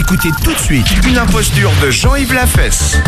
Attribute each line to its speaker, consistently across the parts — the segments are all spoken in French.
Speaker 1: Écoutez tout de suite une imposture de Jean-Yves Lafesse.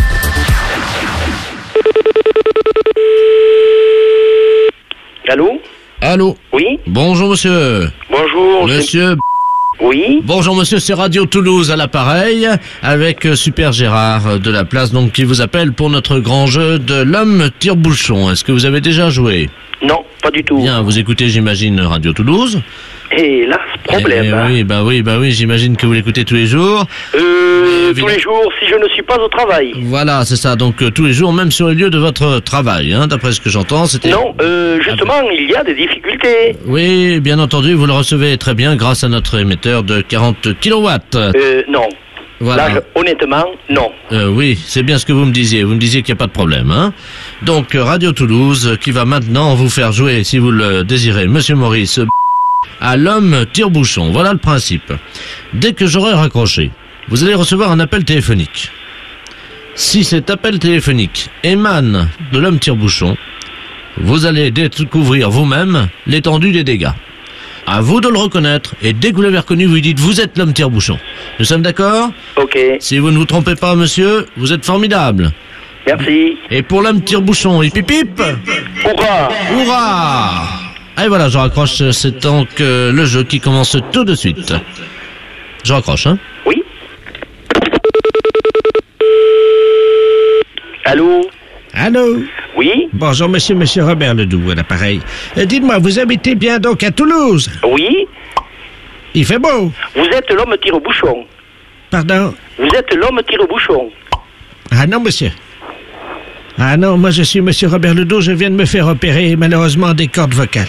Speaker 2: Allô?
Speaker 3: Allô?
Speaker 2: Oui?
Speaker 3: Bonjour monsieur.
Speaker 2: Bonjour.
Speaker 3: Monsieur.
Speaker 2: Oui?
Speaker 3: Bonjour monsieur, c'est Radio Toulouse à l'appareil, avec Super Gérard de la place, donc qui vous appelle pour notre grand jeu de l'homme tire-bouchon. Est-ce que vous avez déjà joué?
Speaker 2: Non, pas du tout.
Speaker 3: Bien, vous écoutez, j'imagine, Radio Toulouse.
Speaker 2: Et là, ce problème.
Speaker 3: Oui, j'imagine que vous l'écoutez tous les jours.
Speaker 2: Tous les jours, si je ne suis pas au travail.
Speaker 3: Voilà, c'est ça, donc tous les jours, même sur les lieux de votre travail, hein, d'après ce que j'entends, c'était...
Speaker 2: Non, justement, il y a des difficultés.
Speaker 3: Oui, bien entendu, vous le recevez très bien grâce à notre émetteur de 40 kilowatts.
Speaker 2: Non.
Speaker 3: Voilà.
Speaker 2: Là, honnêtement, non.
Speaker 3: Oui, c'est bien ce que vous me disiez. Vous me disiez qu'il n'y a pas de problème, hein. Donc, Radio Toulouse, qui va maintenant vous faire jouer, si vous le désirez, Monsieur Maurice, à l'homme tire-bouchon. Voilà le principe. Dès que j'aurai raccroché, vous allez recevoir un appel téléphonique. Si cet appel téléphonique émane de l'homme tire-bouchon, vous allez découvrir vous-même l'étendue des dégâts. À vous de le reconnaître, et dès que vous l'avez reconnu, vous dites « Vous êtes l'homme tire-bouchon ». Nous sommes d'accord?
Speaker 2: Ok.
Speaker 3: Si vous ne vous trompez pas, monsieur, vous êtes formidable.
Speaker 2: Merci.
Speaker 3: Et pour l'homme tire-bouchon, hip hip hip.
Speaker 2: Hurrah!
Speaker 3: Hurrah! Et voilà, je raccroche, c'est donc le jeu qui commence tout de suite. Je raccroche, hein?
Speaker 2: Oui? Allô?
Speaker 4: Allô?
Speaker 2: Oui?
Speaker 4: Bonjour, monsieur Robert Ledoux, à l'appareil. Dites-moi, vous habitez bien donc à Toulouse?
Speaker 2: Oui?
Speaker 4: Il fait beau.
Speaker 2: Vous êtes l'homme tire-bouchon.
Speaker 4: Pardon?
Speaker 2: Vous êtes l'homme tire-bouchon.
Speaker 4: Ah non, monsieur. Ah non, moi je suis monsieur Robert Ledoux, je viens de me faire opérer, malheureusement, des cordes vocales.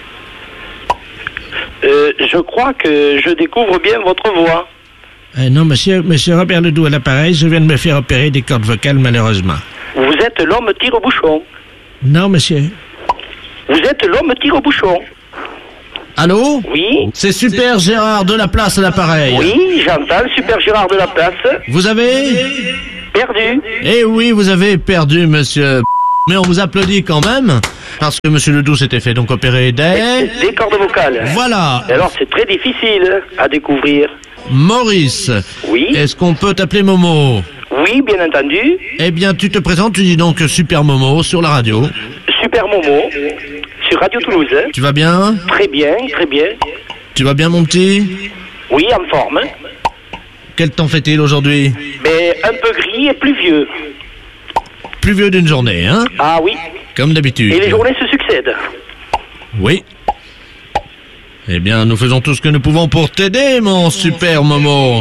Speaker 2: Je crois que je découvre bien votre voix.
Speaker 4: Non, monsieur Robert Ledoux, à l'appareil, je viens de me faire opérer des cordes vocales, malheureusement.
Speaker 2: Vous êtes l'homme tire-bouchon.
Speaker 4: Non, monsieur.
Speaker 2: Vous êtes l'homme tire-bouchon.
Speaker 3: Allô?
Speaker 2: Oui?
Speaker 3: C'est Super Gérard de la place à l'appareil.
Speaker 2: Oui, j'entends, Super Gérard de la place.
Speaker 3: Vous avez...
Speaker 2: Perdu.
Speaker 3: Eh oui, vous avez perdu, monsieur. Mais on vous applaudit quand même, parce que monsieur Ledoux s'était fait donc opérer des
Speaker 2: cordes vocales.
Speaker 3: Voilà.
Speaker 2: Et alors, c'est très difficile à découvrir.
Speaker 3: Maurice.
Speaker 2: Oui?
Speaker 3: Est-ce qu'on peut t'appeler Momo?
Speaker 2: Oui, bien entendu.
Speaker 3: Eh bien, tu te présentes, tu dis donc Super Momo sur la radio.
Speaker 2: Super Momo, sur Radio Toulouse.
Speaker 3: Tu vas bien?
Speaker 2: Très bien, très bien.
Speaker 3: Tu vas bien, mon petit?
Speaker 2: Oui, en forme.
Speaker 3: Quel temps fait-il aujourd'hui?
Speaker 2: Mais un peu gris et pluvieux.
Speaker 3: Pluvieux d'une journée, hein?
Speaker 2: Ah oui.
Speaker 3: Comme d'habitude.
Speaker 2: Et les journées se succèdent.
Speaker 3: Oui. Eh bien, nous faisons tout ce que nous pouvons pour t'aider, mon super Momo.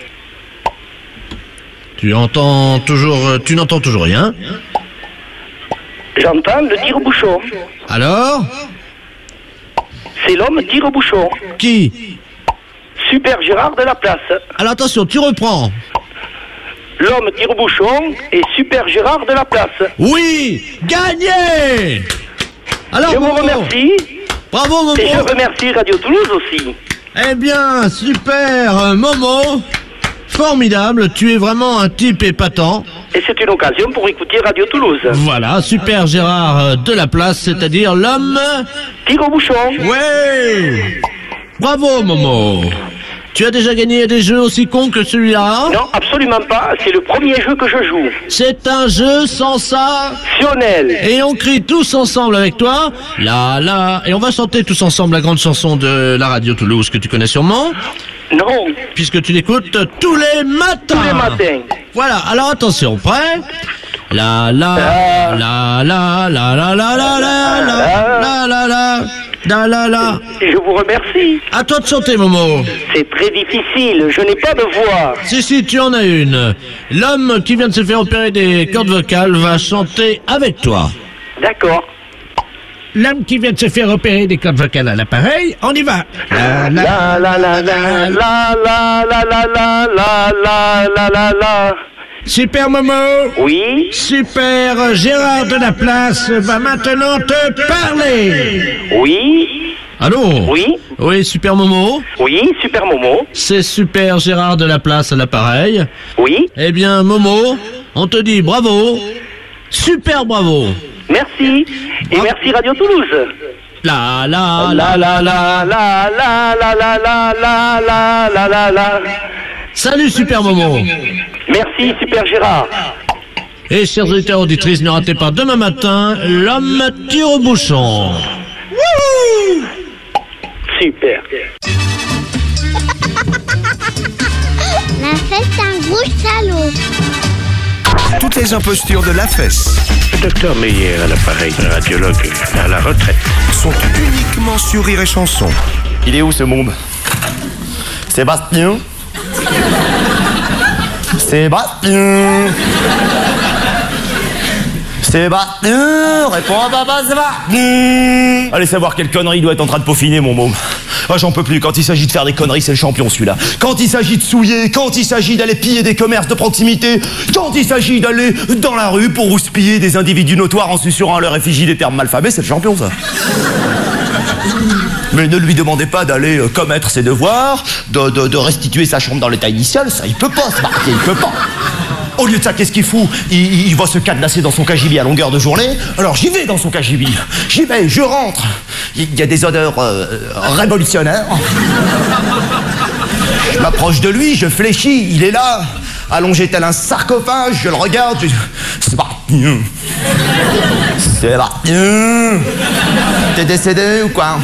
Speaker 3: Tu n'entends toujours rien?
Speaker 2: J'entends le tire-bouchon.
Speaker 3: Alors?
Speaker 2: C'est l'homme tire-bouchon.
Speaker 3: Qui?
Speaker 2: Super Gérard de la place.
Speaker 3: Alors attention, tu reprends.
Speaker 2: L'homme tire-bouchon et Super Gérard de la place.
Speaker 3: Oui! Gagné! Alors,
Speaker 2: je vous remercie.
Speaker 3: Bravo, Momo.
Speaker 2: Et je remercie Radio Toulouse aussi.
Speaker 3: Eh bien, super, Momo. Formidable, tu es vraiment un type épatant.
Speaker 2: Et c'est une occasion pour écouter Radio Toulouse.
Speaker 3: Voilà, Super Gérard de la place, c'est-à-dire l'homme...
Speaker 2: Tire-bouchon.
Speaker 3: Ouais! Bravo, Momo. Tu as déjà gagné des jeux aussi cons que celui-là?
Speaker 2: Non, absolument pas. C'est le premier jeu que je joue.
Speaker 3: C'est un jeu sensationnel. Et on crie tous ensemble avec toi. La la. Et on va chanter tous ensemble la grande chanson de la radio Toulouse que tu connais sûrement.
Speaker 2: Non.
Speaker 3: Puisque tu l'écoutes tous les matins.
Speaker 2: Tous les matins.
Speaker 3: Voilà. Alors attention, prêt? La la la la la la la la la la la la. La la la.
Speaker 2: Je vous remercie.
Speaker 3: À toi de chanter, Momo.
Speaker 2: C'est très difficile, je n'ai pas de voix.
Speaker 3: Si, tu en as une. L'homme qui vient de se faire opérer des cordes vocales va chanter avec toi.
Speaker 2: D'accord.
Speaker 4: L'homme qui vient de se faire opérer des cordes vocales à l'appareil, on y va.
Speaker 2: La la la la la la la la la la la la la la.
Speaker 4: Super Momo.
Speaker 2: Oui.
Speaker 4: Super Gérard de la place va maintenant te parler.
Speaker 2: Oui.
Speaker 3: Allô?
Speaker 2: Oui.
Speaker 3: Oui, Super Momo.
Speaker 2: Oui, Super Momo.
Speaker 3: C'est Super Gérard de la place à l'appareil.
Speaker 2: Oui.
Speaker 3: Eh bien, Momo, on te dit bravo. Super bravo.
Speaker 2: Merci. Et merci Radio Toulouse.
Speaker 3: La la la la la la la la la la la la la la. Salut Super Momo.
Speaker 2: Merci, Super Gérard.
Speaker 3: Et chers auditeurs auditrices, ne ratez pas demain matin l'homme tire-bouchon.
Speaker 2: Super.
Speaker 5: La fesse un gros salaud.
Speaker 1: Toutes les impostures de la fesse
Speaker 2: Docteur Meyer à l'appareil, radiologue à la retraite.
Speaker 1: sont uniquement sur Rire et Chanson.
Speaker 6: Il est où ce môme? Sébastien? Sébastien? Sébastien? Réponds à papa, Sébastien! Allez savoir quelle connerie il doit être en train de peaufiner, mon môme. Ah, j'en peux plus. Quand il s'agit de faire des conneries, c'est le champion, celui-là. Quand il s'agit de souiller, quand il s'agit d'aller piller des commerces de proximité, quand il s'agit d'aller dans la rue pour houspiller des individus notoires en susurrant à leur effigie des termes malfamés, c'est le champion, ça. Mais ne lui demandez pas d'aller commettre ses devoirs, de restituer sa chambre dans l'état initial, ça il peut pas, ce marqué, il peut pas. Au lieu de ça, qu'est-ce qu'il fout? Il va se cadenasser dans son cagibi à longueur de journée. Alors j'y vais dans son cagibi. J'y vais, je rentre. Il y a des odeurs révolutionnaires. Je m'approche de lui, je fléchis. Il est là, allongé tel un sarcophage. Je le regarde. C'est parti. C'est parti. T'es décédé ou quoi?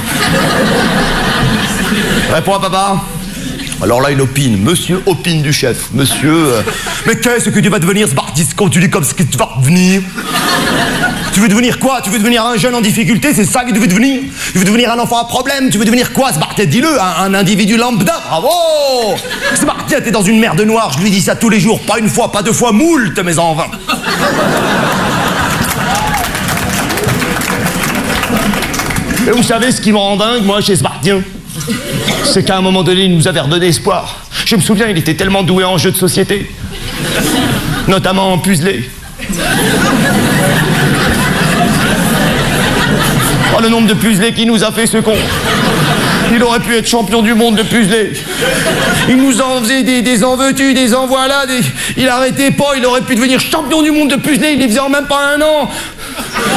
Speaker 6: Réponds à papa. Alors là, il opine. Monsieur opine du chef. Monsieur... Mais qu'est-ce que tu vas devenir, ce bardisque, quand tu dis comme ce que tu vas devenir? Tu veux devenir quoi? Tu veux devenir un jeune en difficulté? C'est ça que tu veux devenir? Tu veux devenir un enfant à problème? Tu veux devenir quoi, ce Bartet? Dis-le, un individu lambda. Bravo! Ce Bartet, t'es dans une merde noire. Je lui dis ça tous les jours. Pas une fois, pas deux fois, moult, mais en vain. Et vous savez ce qui me rend dingue, moi, chez Spartien? C'est qu'à un moment donné, il nous avait redonné espoir. Je me souviens, il était tellement doué en jeux de société. Notamment en puzzlé. Oh, le nombre de puzzlés qu'il nous a fait, ce con. Il aurait pu être champion du monde de puzzlé. Il nous en faisait des en veux-tu, des en voilà. Il arrêtait pas, il aurait pu devenir champion du monde de puzzlé. Il les faisait en même pas un an.